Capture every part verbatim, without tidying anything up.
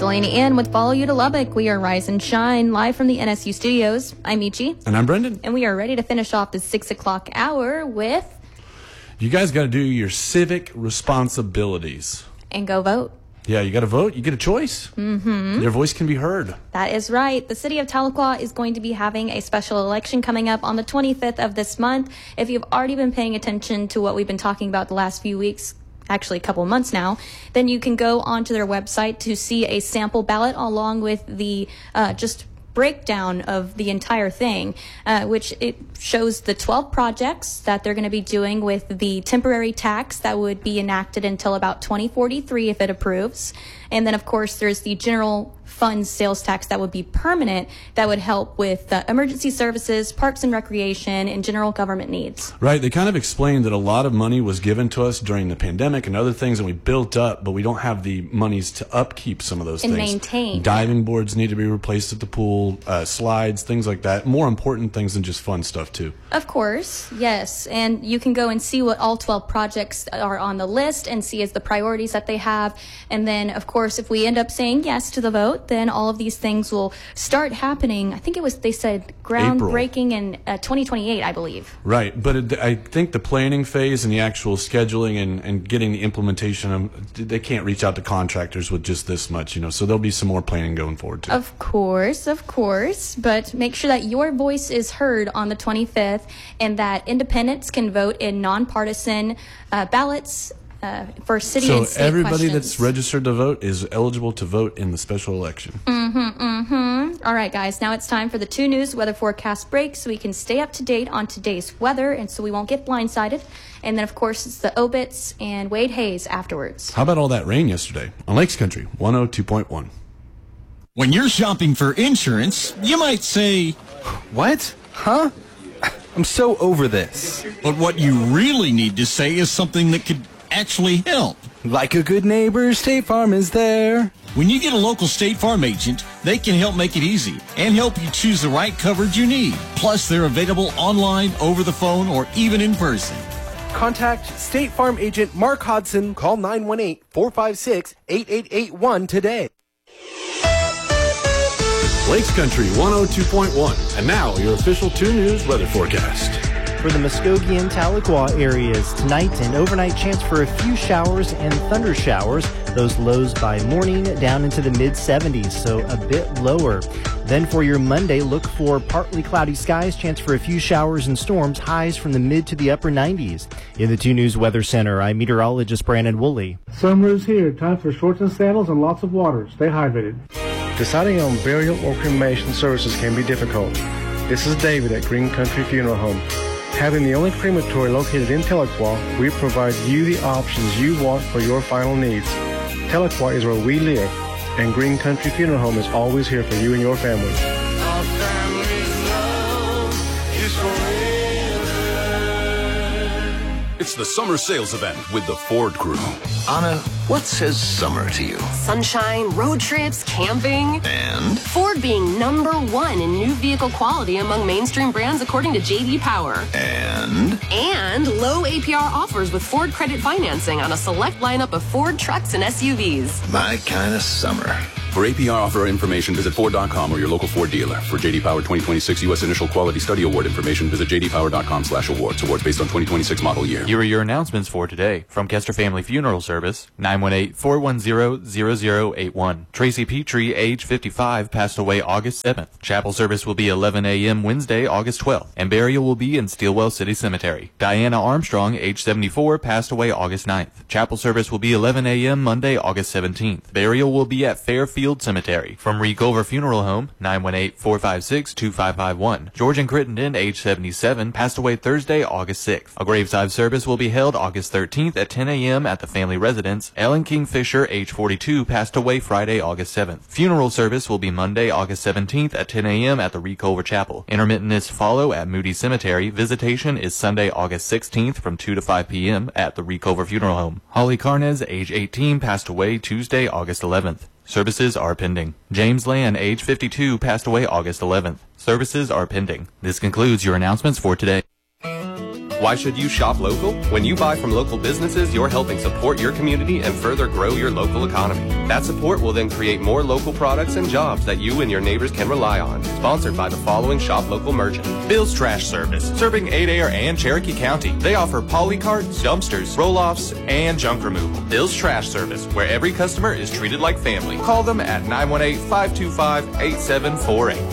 Delaney Ann with Follow You to Lubbock. We are Rise and Shine live from the N S U studios. I'm Michi. And I'm Brendan. And we are ready to finish off the six o'clock hour with... You guys got to do your civic responsibilities. And go vote. Yeah, you got to vote. You get a choice. Mm-hmm. Your voice can be heard. That is right. The city of Tahlequah is going to be having a special election coming up on the twenty-fifth of this month. If you've already been paying attention to what we've been talking about the last few weeks, actually a couple months now, then you can go onto their website to see a sample ballot along with the uh, just breakdown of the entire thing, uh, which it shows the twelve projects that they're going to be doing with the temporary tax that would be enacted until about twenty forty-three if it approves. And then, of course, there's the general fund sales tax that would be permanent, that would help with uh, emergency services, parks and recreation, and general government needs. Right. They kind of explained that a lot of money was given to us during the pandemic and other things that we built up, but we don't have the monies to upkeep some of those and things. And maintain. Diving boards need to be replaced at the pool, uh, slides, things like that. More important things than just fun stuff, too. Of course, yes. And you can go and see what all twelve projects are on the list and see as the priorities that they have. And then, of course, if we end up saying yes to the vote, then all of these things will start happening. I think it was, they said, groundbreaking in uh, twenty twenty-eight, I believe. Right. But it, I think the planning phase and the actual scheduling and, and getting the implementation, of, they can't reach out to contractors with just this much, you know, so there'll be some more planning going forward, too. Of course, of course. But make sure that your voice is heard on the twenty-fifth and that independents can vote in nonpartisan uh, ballots Uh, for city so and state everybody questions. That's registered to vote is eligible to vote in the special election. Mm-hmm, mm-hmm. All right, guys, now it's time for the two news weather forecast break so we can stay up to date on today's weather and so we won't get blindsided. And then, of course, it's the obits and Wade Hayes afterwards. How about all that rain yesterday on Lakes Country one oh two point one? When you're shopping for insurance, you might say, "What? Huh? I'm so over this." But what you really need to say is something that could actually help. Like a good neighbor, State Farm is there. When you get a local State Farm agent, they can help make it easy and help you choose the right coverage you need. Plus, they're available online, over the phone, or even in person. Contact State Farm agent Mark Hodson. Call nine one eight, four five six, eight eight eight one today. Lakes Country one oh two point one. And now your official two news weather forecast. For the Muskogee and Tahlequah areas, tonight an overnight chance for a few showers and thunder showers. Those lows by morning down into the mid seventies, so a bit lower. Then for your Monday, look for partly cloudy skies, chance for a few showers and storms, highs from the mid to the upper nineties. In the two News Weather Center, I'm meteorologist Brandon Woolley. Summer is here. Time for shorts and sandals and lots of water. Stay hydrated. Deciding on burial or cremation services can be difficult. This is David at Green Country Funeral Home. Having the only crematory located in Tahlequah, we provide you the options you want for your final needs. Tahlequah is where we live, and Green Country Funeral Home is always here for you and your family. Our family's love is forever. It's the summer sales event with the Ford Crew. Anna, what says summer to you? Sunshine, road trips, camping. And? Ford being number one in new vehicle quality among mainstream brands according to J D Power. And? And low A P R offers with Ford credit financing on a select lineup of Ford trucks and S U Vs. My kind of summer. For A P R offer information, visit Ford dot com or your local Ford dealer. For J D Power twenty twenty-six U S Initial Quality Study Award information, visit j d power dot com slash awards. Awards based on twenty twenty-six model year. Here are your announcements for today. From Kester Family Funeral Service, nine one eight, four one zero, zero zero eight one. Tracy Petrie, age fifty-five, passed away August seventh. Chapel service will be eleven a.m. Wednesday, August twelfth, and burial will be in Stilwell City Cemetery. Diana Armstrong, age seventy-four, passed away August ninth. Chapel service will be eleven a.m. Monday, August seventeenth. Burial will be at Fairfield Cemetery. From Reecover Funeral Home, nine one eight, four five six, two five five one. George and Crittenden, age seventy-seven, passed away Thursday, August sixth. A graveside service will be held August thirteenth at ten a.m. at the family residence. Ellen Kingfisher, age forty-two, passed away Friday, August seventh. Funeral service will be Monday, August seventeenth at ten a.m. at the Reecover Chapel. Intermittents follow at Moody Cemetery. Visitation is Sunday, August sixteenth from two to five p.m. at the Reecover Funeral Home. Holly Carnes, age eighteen, passed away Tuesday, August eleventh. Services are pending. James Land, age fifty-two, passed away August eleventh. Services are pending. This concludes your announcements for today. Why should you shop local? When you buy from local businesses, you're helping support your community and further grow your local economy. That support will then create more local products and jobs that you and your neighbors can rely on. Sponsored by the following shop local merchant. Bill's Trash Service, serving Adair and Cherokee County. They offer poly carts, dumpsters, roll-offs, and junk removal. Bill's Trash Service, where every customer is treated like family. Call them at nine one eight, five two five, eight seven four eight.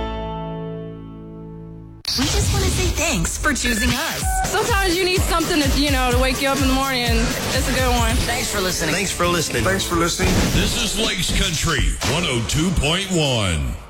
We just want to say thanks for choosing us. Sometimes you need something to, you know, to wake you up in the morning, and it's a good one. Thanks for listening. Thanks for listening. Thanks for listening. This is Lakes Country one oh two point one.